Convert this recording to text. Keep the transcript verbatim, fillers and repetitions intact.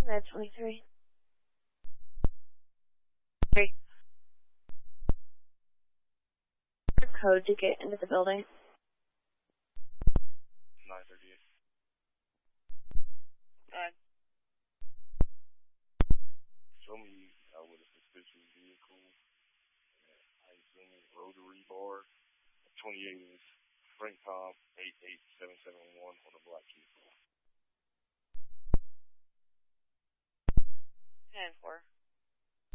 That's twenty-three. Three. Code to get into the building. nine thirty-eight. Alright. Show me uh, with a suspicious vehicle. Uh, I assume rotary bar. twenty-eight is Frank Tom eight eight seven seven one on the black key. ten four.